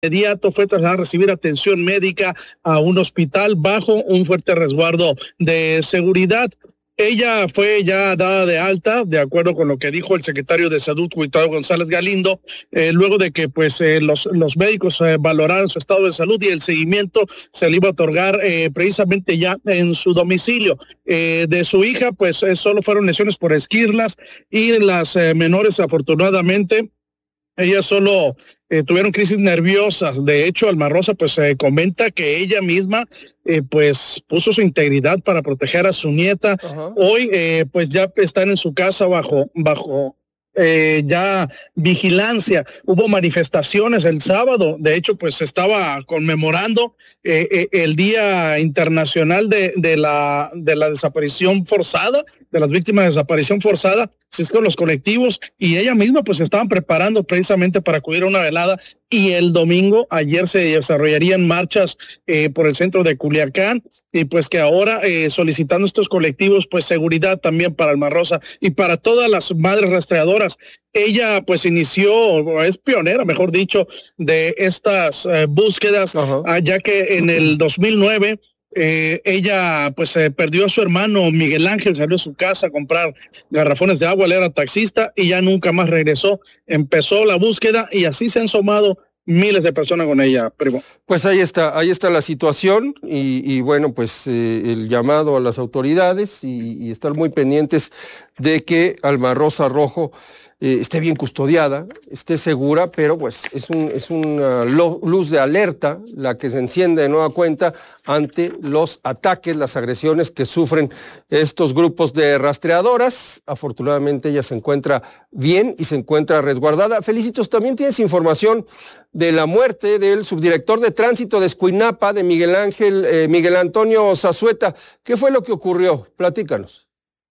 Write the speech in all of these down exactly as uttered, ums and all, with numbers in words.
inmediato fue trasladada a recibir atención médica a un hospital bajo un fuerte resguardo de seguridad. Ella fue ya dada de alta, de acuerdo con lo que dijo el secretario de Salud, Cuitado González Galindo, eh, luego de que pues eh, los, los médicos eh, valoraron su estado de salud y el seguimiento se le iba a otorgar eh, precisamente ya en su domicilio. Eh, de su hija, pues eh, solo fueron lesiones por esquirlas y las eh, menores, afortunadamente, ellas solo eh, tuvieron crisis nerviosas. De hecho, Alma Rosa pues eh, comenta que ella misma eh, pues puso su integridad para proteger a su nieta. Uh-huh. Hoy eh, pues ya están en su casa bajo bajo eh, ya vigilancia. Hubo manifestaciones el sábado. De hecho, pues se estaba conmemorando eh, eh, el Día Internacional de, de la de la desaparición forzada, de las víctimas de desaparición forzada. Si es con los colectivos y ella misma pues se estaban preparando precisamente para acudir a una velada, y el domingo, ayer se desarrollarían marchas eh, por el centro de Culiacán, y pues que ahora eh, solicitando estos colectivos pues seguridad también para Alma Rosa y para todas las madres rastreadoras. Ella pues inició, es pionera mejor dicho, de estas eh, búsquedas, uh-huh. ah, ya que en el dos mil nueve Eh, ella pues eh, perdió a su hermano Miguel Ángel, salió a su casa a comprar garrafones de agua, él era taxista y ya nunca más regresó. Empezó la búsqueda y así se han sumado miles de personas con ella, primo. Pues ahí está, ahí está la situación y, y bueno, pues eh, el llamado a las autoridades y, y estar muy pendientes de que Alma Rosa Rojo eh, esté bien custodiada, esté segura, pero pues es, un, es una luz de alerta la que se enciende de nueva cuenta ante los ataques, las agresiones que sufren estos grupos de rastreadoras. Afortunadamente ella se encuentra bien y se encuentra resguardada. Felicitos, también tienes información de la muerte del subdirector de tránsito de Escuinapa, de Miguel Ángel, eh, Miguel Antonio Zazueta. ¿Qué fue lo que ocurrió? Platícanos.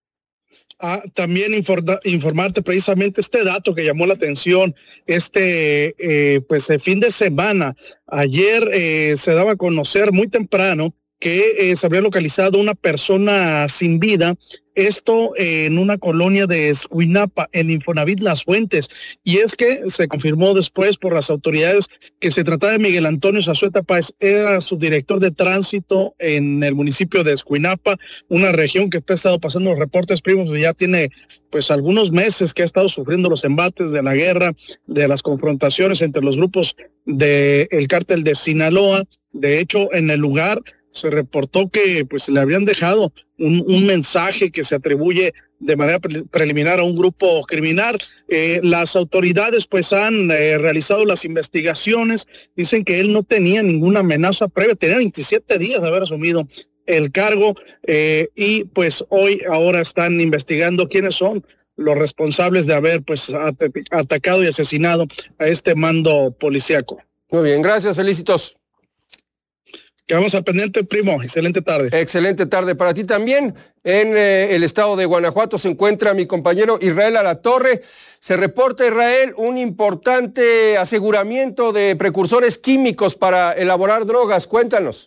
Ah, también informa, informarte precisamente este dato que llamó la atención este eh, pues el fin de semana. Ayer eh, se daba a conocer muy temprano que eh, se habría localizado una persona sin vida, esto eh, en una colonia de Escuinapa, en Infonavit Las Fuentes, y es que se confirmó después por las autoridades que se trataba de Miguel Antonio Zazueta Páez, era subdirector de tránsito en el municipio de Escuinapa, una región que te ha estado pasando los reportes, primos, ya tiene pues algunos meses que ha estado sufriendo los embates de la guerra, de las confrontaciones entre los grupos del cártel de Sinaloa. De hecho, en el lugar se reportó que pues le habían dejado un, un mensaje que se atribuye de manera pre- preliminar a un grupo criminal. Eh, las autoridades pues han eh, realizado las investigaciones, dicen que él no tenía ninguna amenaza previa, tenía veintisiete días de haber asumido el cargo eh, y pues hoy ahora están investigando quiénes son los responsables de haber pues at- atacado y asesinado a este mando policíaco. Muy bien, gracias, Felicitos. Quedamos al pendiente, primo. Excelente tarde. Excelente tarde para ti también. En eh, el estado de Guanajuato se encuentra mi compañero Israel Alatorre. Se reporta, Israel, un importante aseguramiento de precursores químicos para elaborar drogas. Cuéntanos.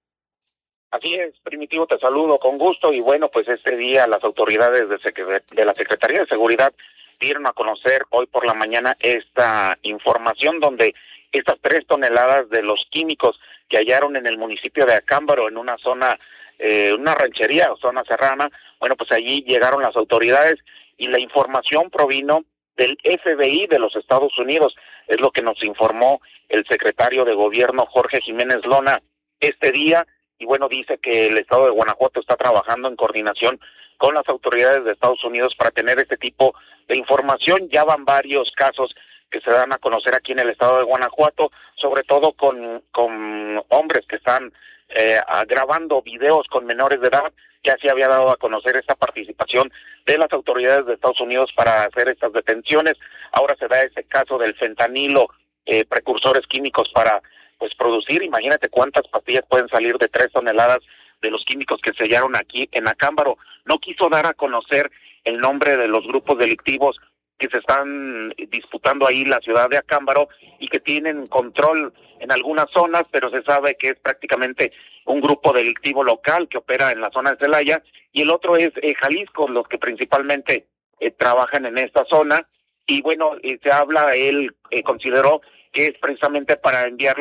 Así es, Primitivo, te saludo con gusto. Y bueno, pues este día las autoridades de, Secre- de la Secretaría de Seguridad dieron a conocer hoy por la mañana esta información donde estas tres toneladas de los químicos que hallaron en el municipio de Acámbaro, en una zona, eh, una ranchería o zona serrana, bueno, pues allí llegaron las autoridades y la información provino del F B I de los Estados Unidos, es lo que nos informó el secretario de Gobierno Jorge Jiménez Lona este día, y bueno, dice que el estado de Guanajuato está trabajando en coordinación con las autoridades de Estados Unidos para tener este tipo de información. Ya van varios casos que se dan a conocer aquí en el estado de Guanajuato, sobre todo con, con hombres que están eh, grabando videos con menores de edad. Ya se había dado a conocer esta participación de las autoridades de Estados Unidos para hacer estas detenciones. Ahora se da ese caso del fentanilo, eh, precursores químicos para pues producir, imagínate cuántas pastillas pueden salir de tres toneladas de los químicos que se hallaron aquí en Acámbaro. No quiso dar a conocer el nombre de los grupos delictivos que se están disputando ahí la ciudad de Acámbaro y que tienen control en algunas zonas, pero se sabe que es prácticamente un grupo delictivo local que opera en la zona de Celaya, y el otro es eh, Jalisco, los que principalmente eh, trabajan en esta zona. Y bueno, eh, se habla, él eh, consideró es precisamente para enviarlo